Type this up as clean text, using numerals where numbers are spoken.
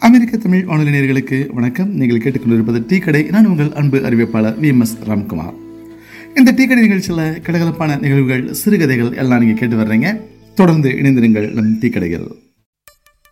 அமெரிக்க தமிழ் வானொலி நேயர்களுக்கு வணக்கம். நீங்கள் கேட்டுக்கொண்டிருப்பது டீ கடை. நான் உங்கள் அன்பு அறிவிப்பாளர் VMS ராம்குமார். இந்த டீ கடை நிகழ்ச்சியில் கலகலப்பான நிகழ்வுகள், சிறுகதைகள் எல்லாம் நீங்கள் கேட்டு வர்றீங்க. தொடர்ந்து இணைந்திருங்கள் நம் டீ கடைகள்.